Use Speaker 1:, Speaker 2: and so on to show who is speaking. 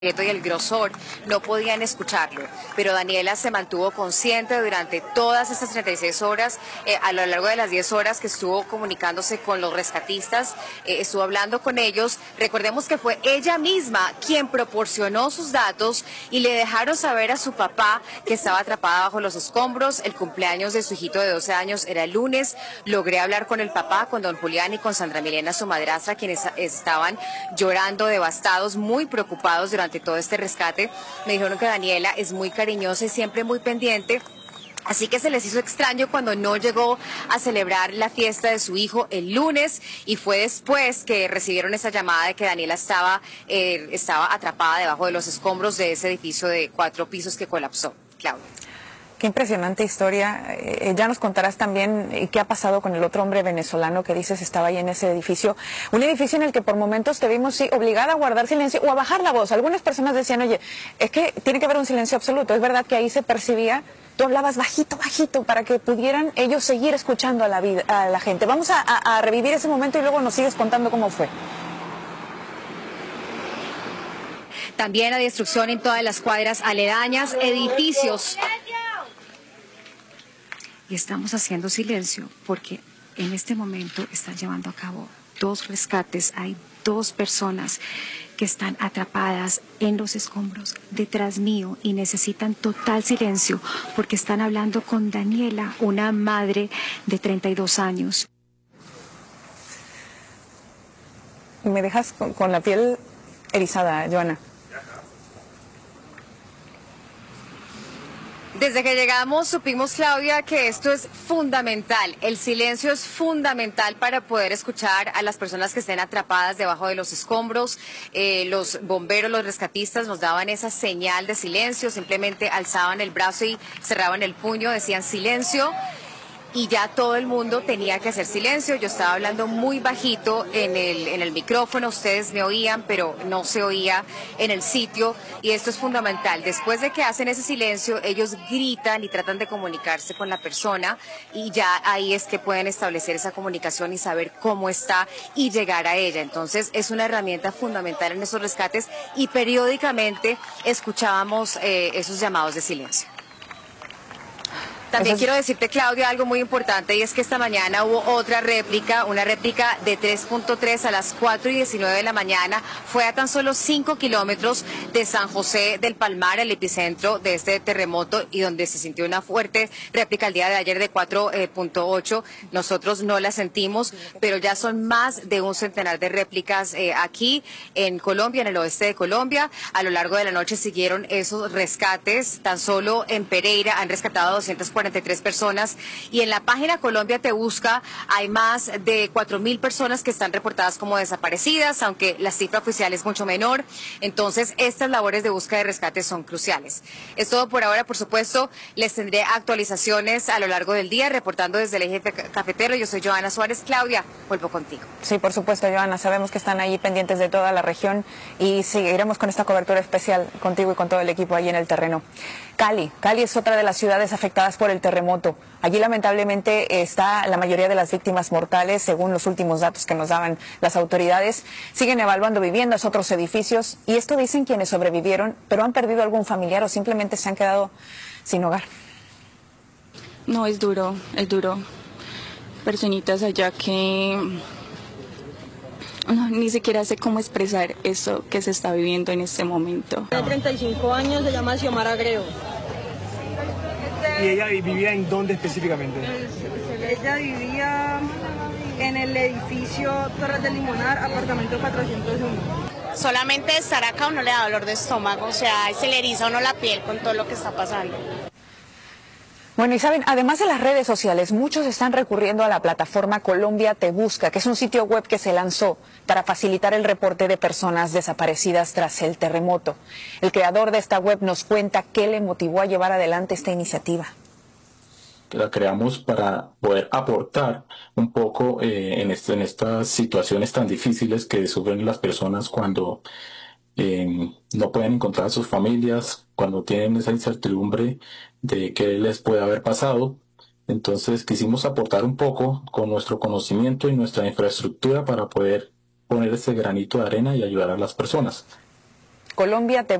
Speaker 1: y el grosor no podían escucharlo, pero Daniela se mantuvo consciente durante todas estas 36 horas, a lo largo de las 10 horas que estuvo comunicándose con los rescatistas, estuvo hablando con ellos. Recordemos que fue ella misma quien proporcionó sus datos y le dejaron saber a su papá que estaba atrapada bajo los escombros. El cumpleaños de su hijito de 12 años era el lunes. Logré hablar con el papá, con don Julián y con Sandra Milena, su madrastra, quienes estaban llorando, devastados, muy preocupados durante todo este rescate. Me dijeron que Daniela es muy cariñosa y siempre muy pendiente. Así que se les hizo extraño cuando no llegó a celebrar la fiesta de su hijo el lunes, y fue después que recibieron esa llamada de que Daniela estaba atrapada debajo de los escombros de ese edificio de 4 pisos que colapsó. Claudia.
Speaker 2: Qué impresionante historia. Ya nos contarás también qué ha pasado con el otro hombre venezolano que dices estaba ahí en ese edificio. Un edificio en el que por momentos te vimos obligada a guardar silencio o a bajar la voz. Algunas personas decían, oye, es que tiene que haber un silencio absoluto. Es verdad que ahí se percibía, tú hablabas bajito, bajito, para que pudieran ellos seguir escuchando a la gente. Vamos a revivir ese momento y luego nos sigues contando cómo fue.
Speaker 1: También hay destrucción en todas las cuadras aledañas, edificios. Y estamos haciendo silencio porque en este momento están llevando a cabo 2 rescates. Hay 2 personas que están atrapadas en los escombros detrás mío y necesitan total silencio porque están hablando con Daniela, una madre de 32 años.
Speaker 2: Me dejas con la piel erizada, Joana.
Speaker 1: Desde que llegamos supimos, Claudia, que esto es fundamental. El silencio es fundamental para poder escuchar a las personas que estén atrapadas debajo de los escombros. Los bomberos, los rescatistas nos daban esa señal de silencio, simplemente alzaban el brazo y cerraban el puño, decían silencio. Y ya todo el mundo tenía que hacer silencio. Yo estaba hablando muy bajito en el micrófono, ustedes me oían, pero no se oía en el sitio, y esto es fundamental. Después de que hacen ese silencio, ellos gritan y tratan de comunicarse con la persona, y ya ahí es que pueden establecer esa comunicación y saber cómo está y llegar a ella. Entonces es una herramienta fundamental en esos rescates, y periódicamente escuchábamos esos llamados de silencio. También quiero decirte, Claudia, algo muy importante, y es que esta mañana hubo otra réplica, una réplica de 3.3 a las 4:19 de la mañana. Fue a tan solo 5 kilómetros de San José del Palmar, el epicentro de este terremoto, y donde se sintió una fuerte réplica el día de ayer de 4.8. Nosotros no la sentimos, pero ya son más de un centenar de réplicas aquí en Colombia, en el oeste de Colombia. A lo largo de la noche siguieron esos rescates. Tan solo en Pereira han rescatado 243 personas, y en la página Colombia Te Busca hay más de 4.000 personas que están reportadas como desaparecidas, aunque la cifra oficial es mucho menor. Entonces estas labores de búsqueda y rescate son cruciales. Es todo por ahora. Por supuesto, les tendré actualizaciones a lo largo del día, reportando desde el eje cafetero. Yo soy Joana Suárez. Claudia, vuelvo contigo.
Speaker 2: Sí, por supuesto, Joana, sabemos que están ahí pendientes de toda la región, y seguiremos con esta cobertura especial contigo y con todo el equipo ahí en el terreno. Cali es otra de las ciudades afectadas por el terremoto. Allí lamentablemente está la mayoría de las víctimas mortales, según los últimos datos que nos daban las autoridades. Siguen evaluando viviendas, otros edificios, y esto dicen quienes sobrevivieron, pero han perdido algún familiar o simplemente se han quedado sin hogar.
Speaker 3: No, es duro, es duro. Personitas allá que no, ni siquiera sé cómo expresar eso que se está viviendo en este momento.
Speaker 4: Tiene 35 años, se llama Xiomara Greo.
Speaker 5: ¿Y ella vivía en dónde específicamente?
Speaker 4: Ella vivía en el edificio Torres del Limonar, apartamento 401.
Speaker 6: Solamente estar acá uno le da dolor de estómago, o sea, se le eriza a uno la piel con todo lo que está pasando.
Speaker 2: Bueno, y saben, además de las redes sociales, muchos están recurriendo a la plataforma Colombia Te Busca, que es un sitio web que se lanzó para facilitar el reporte de personas desaparecidas tras el terremoto. El creador de esta web nos cuenta qué le motivó a llevar adelante esta iniciativa.
Speaker 7: La creamos para poder aportar un poco en estas situaciones tan difíciles que sufren las personas cuando no pueden encontrar a sus familias, cuando tienen esa incertidumbre de qué les puede haber pasado. Entonces quisimos aportar un poco con nuestro conocimiento y nuestra infraestructura para poder poner ese granito de arena y ayudar a las personas.
Speaker 2: Colombia.